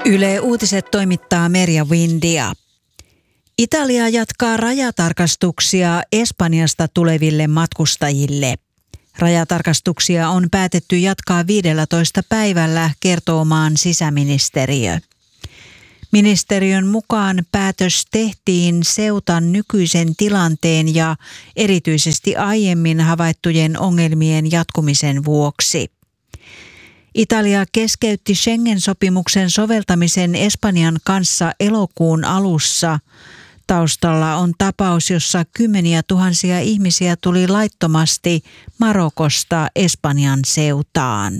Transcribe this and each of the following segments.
Yle Uutiset toimittaa Merja Windia. Italia jatkaa rajatarkastuksia Espanjasta tuleville matkustajille. Rajatarkastuksia on päätetty jatkaa 15 päivällä, kertoo maan sisäministeriö. Ministeriön mukaan päätös tehtiin Ceutan nykyisen tilanteen ja erityisesti aiemmin havaittujen ongelmien jatkumisen vuoksi. Italia keskeytti Schengen-sopimuksen soveltamisen Espanjan kanssa elokuun alussa. Taustalla on tapaus, jossa kymmeniä tuhansia ihmisiä tuli laittomasti Marokosta Espanjan Ceutaan.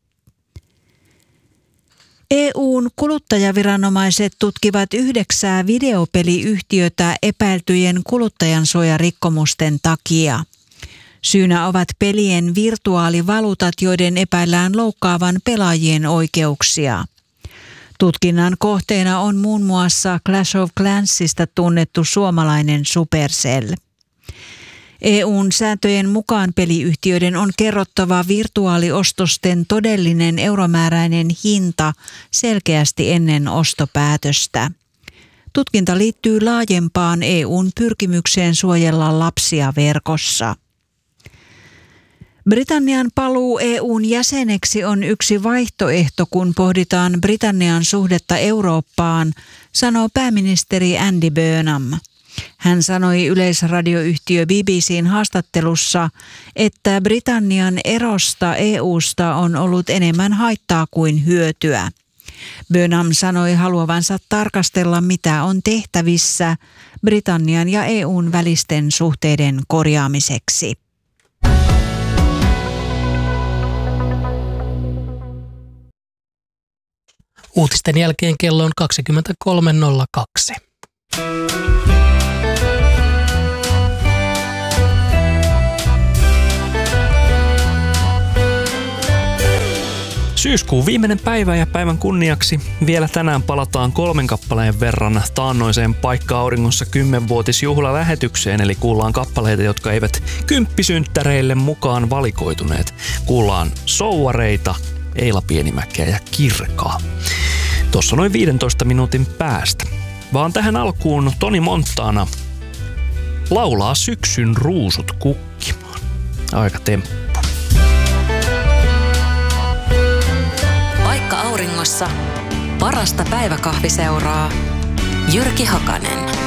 EU:n kuluttajaviranomaiset tutkivat 9 videopeliyhtiötä epäiltyjen kuluttajansuojarikkomusten takia. Syynä ovat pelien virtuaalivaluutat, joiden epäillään loukkaavan pelaajien oikeuksia. Tutkinnan kohteena on muun muassa Clash of Clansista tunnettu suomalainen Supercell. EU:n sääntöjen mukaan peliyhtiöiden on kerrottava virtuaaliostosten todellinen euromääräinen hinta selkeästi ennen ostopäätöstä. Tutkinta liittyy laajempaan EU:n pyrkimykseen suojella lapsia verkossa. Britannian paluu EU:n jäseneksi on yksi vaihtoehto, kun pohditaan Britannian suhdetta Eurooppaan, sanoo pääministeri Andy Burnham. Hän sanoi yleisradioyhtiö BBC:n haastattelussa, että Britannian erosta EU:sta on ollut enemmän haittaa kuin hyötyä. Burnham sanoi haluavansa tarkastella, mitä on tehtävissä Britannian ja EU:n välisten suhteiden korjaamiseksi. Uutisten jälkeen kello on 23.02. Syyskuun viimeinen päivä ja päivän kunniaksi vielä tänään palataan 3 kappaleen verran taannoiseen Paikka Auringossa 10-vuotisjuhlalähetykseen, eli kuullaan kappaleita, jotka eivät kymppisynttäreille mukaan valikoituneet. Kuullaan Souareita, Eila Pienimäkeä ja Kirkaa. Tuossa noin 15 minuutin päästä. Vaan tähän alkuun Toni Montana laulaa syksyn ruusut kukkimaan. Aika temppu. Paikka Auringossa parasta päiväkahviseuraa Jyrki Hakanen.